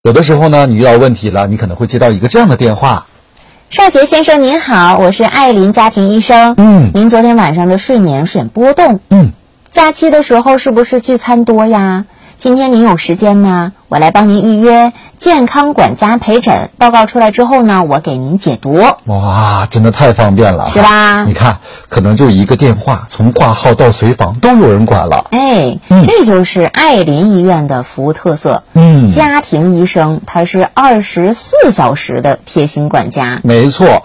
有的时候呢，你遇到问题了，你可能会接到一个这样的电话。 少杰先生您好，我是艾琳家庭医生。您昨天晚上的睡眠有点波动。假期的时候是不是聚餐多呀？今天您有时间吗？我来帮您预约健康管家陪诊，报告出来之后呢，我给您解读。 哇，真的太方便了， 是吧？ 你看，可能就一个电话，从挂号到随访都有人管了。 这就是艾琳医院的服务特色。家庭医生他是24小时的贴心管家。 没错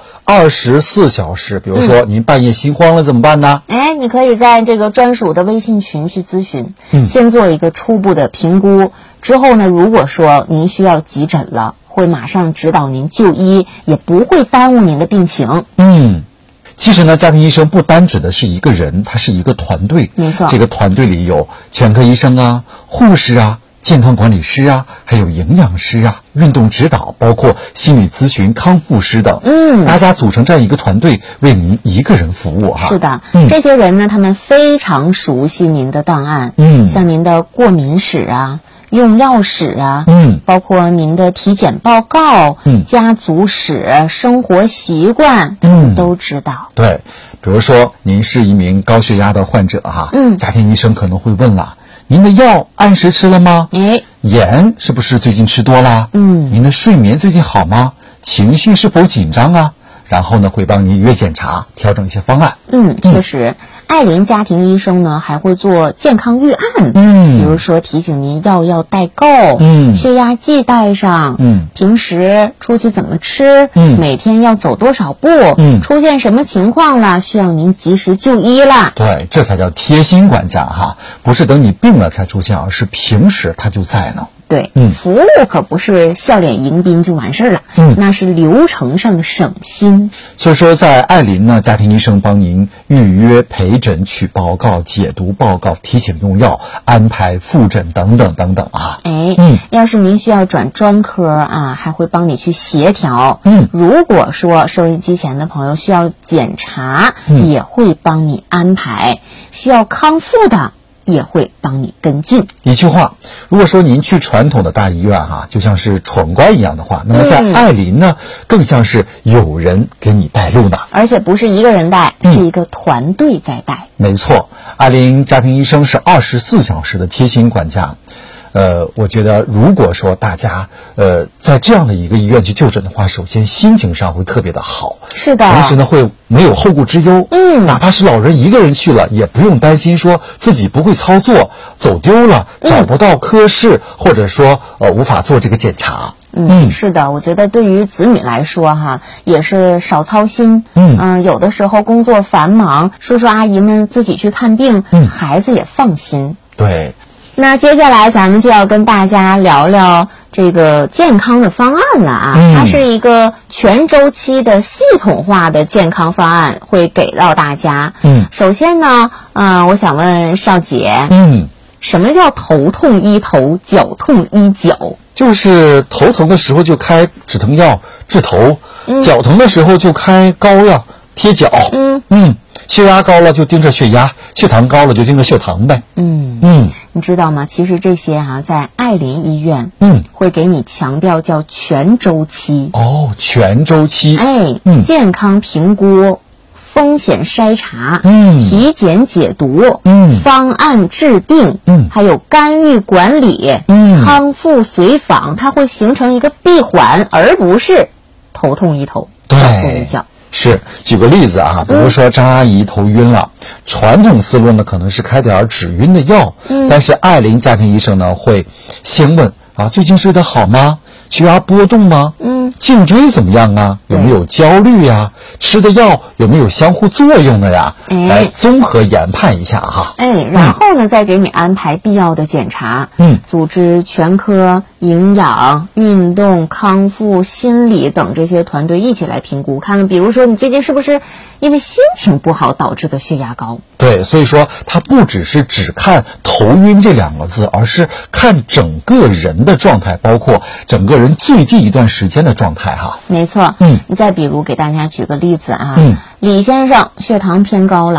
，24小时。比如说您半夜心慌了怎么办呢？ 你可以在这个专属的微信群去咨询，先做一个初步的评估，之后呢，如果说您需要急诊了，会马上指导您就医，也不会耽误您的病情。 其实呢，家庭医生不单指的是一个人，他是一个团队。 没错， 这个团队里有全科医生啊、护士啊、健康管理师啊，还有营养师啊、运动指导，包括心理咨询、康复师等。大家组成这样一个团队，为您一个人服务哈。 是的，这些人呢，他们非常熟悉您的档案。像您的过敏史啊、用药史啊，包括您的体检报告、家族史、生活习惯，都知道。 对，比如说您是一名高血压的患者哈，家庭医生可能会问了，您的药按时吃了吗？盐是不是最近吃多了？您的睡眠最近好吗？情绪是否紧张啊？然后呢，会帮您约检查，调整一些方案。 确实，艾琳家庭医生呢还会做健康预案。比如说提醒您药要带够，血压计带上，平时出去怎么吃，每天要走多少步，出现什么情况了，需要您及时就医了。 对，这才叫贴心管家哈，不是等你病了才出现，而是平时他就在呢。 对，服务可不是笑脸迎宾就完事儿了，那是流程上的省心。 所以说，在艾琳呢，家庭医生帮您预约陪诊、取报告、解读报告、提醒用药、安排复诊等等等等啊。 要是您需要转专科啊，还会帮你去协调。如果说收音机前的朋友需要检查，也会帮你安排；需要康复的，也会帮你跟进。 一句话，如果说您去传统的大医院哈，就像是闯关一样的话，那么在艾琳呢，更像是有人给你带路呢。 而且不是一个人带，是一个团队在带。 没错，艾琳家庭医生是24小时的贴心管家。我觉得如果说大家在这样的一个医院去就诊的话，首先心情上会特别的好。 是的。 同时呢，会没有后顾之忧。哪怕是老人一个人去了，也不用担心说自己不会操作，走丢了，找不到科室，或者说无法做这个检查。 是的，我觉得对于子女来说哈，也是少操心。有的时候工作繁忙，叔叔阿姨们自己去看病，孩子也放心。 对。 那接下来咱们就要跟大家聊聊这个健康的方案了啊。它是一个全周期的系统化的健康方案，会给到大家。首先呢，我想问少姐，什么叫头痛医头，脚痛医脚？ 就是头疼的时候就开止疼药治头，脚疼的时候就开膏药贴脚。血压高了就盯着血压，血糖高了就盯着血糖呗。 你知道吗？其实这些在艾琳医院，会给你强调叫全周期。 全周期。 健康评估、风险筛查、体检解读、方案制定，还有干预管理、康复随访，它会形成一个闭环，而不是头痛医头，脚痛医脚。 是，举个例子啊，比如说张阿姨头晕了，传统思路呢可能是开点止晕的药，但是艾琳家庭医生呢会先问最近睡得好吗？血压波动吗？颈椎怎么样啊？有没有焦虑呀？吃的药有没有相互作用的呀？来综合研判一下哈。 然后呢，再给你安排必要的检查，组织全科、营养、运动、康复、心理等这些团队一起来评估，看看，比如说你最近是不是因为心情不好导致的血压高？ 对，所以说它不只看头晕这2个字，而是看整个人的状态，包括整个人最近一段时间的状态哈。 没错。你再比如给大家举个例子啊，李先生血糖偏高了，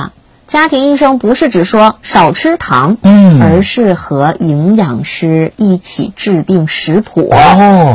家庭医生不是只说少吃糖，而是和营养师一起制定食谱。